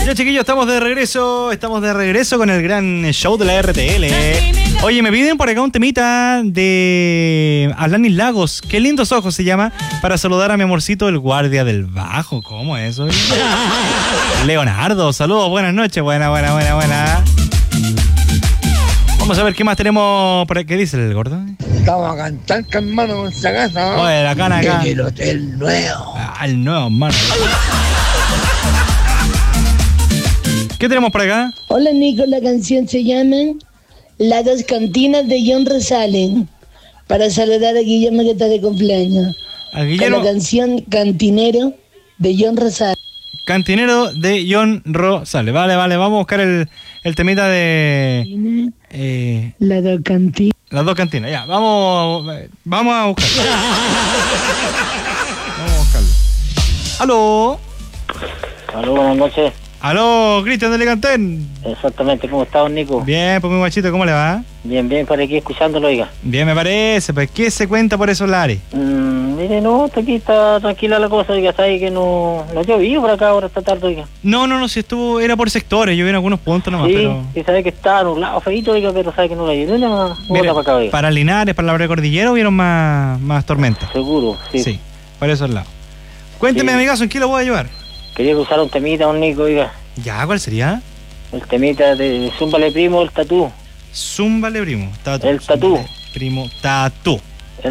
Ya, chiquillos, estamos de regreso con el gran show de la RTL. Oye, me piden por acá un temita de Alanis Lagos. Qué lindos ojos se llama, para saludar a mi amorcito, el guardia del bajo. ¿Cómo es eso? Leonardo, saludos, buenas noches. Buena. Vamos a ver qué más tenemos por aquí. ¿Qué dice el gordo? Estamos a cantar, hermano, con esa casa, ¿no? Oye, la cana acá. En el hotel nuevo. El nuevo, hermano. ¿Qué tenemos por acá? Hola, Nico, la canción se llama Las dos cantinas de John Rosales, para saludar a Guillermo que está de cumpleaños. A Guillermo. Con la canción Cantinero de John Rosales. Cantinero de John Rosales. Vale, vamos a buscar el temita de... Las dos cantinas. Las dos cantinas, ya, vamos a buscarlo. Vamos a buscarlo. Aló, buenas noches. Aló, Cristian de Lecantén. Exactamente, ¿cómo está, don Nico? Bien, pues mi guachito, ¿cómo le va? Bien, por aquí escuchándolo, oiga. Bien, me parece, pues, ¿qué se cuenta por esos lares? Mire, no, aquí está tranquila la cosa, oiga, sabe que no llovió por acá ahora esta tarde, oiga. No, si estuvo, era por sectores, yo vi en algunos puntos nomás, sí, pero... Sí, sabe que está nublado, feito, oiga, pero sabe que no la llovió, nada más para acá, oiga. Para Linares, para la precordillera, hubieron más tormentas. Seguro, sí. Sí, por esos lados. Cuénteme, sí. amigazo, ¿en qué lo voy a ayudar? Quería usar un temita, don Nico, oiga. Ya, ¿cuál sería? El temita de Zúmbale Primo, el tatú. Zúmbale Primo, tatú. El tatú. Primo, tatú.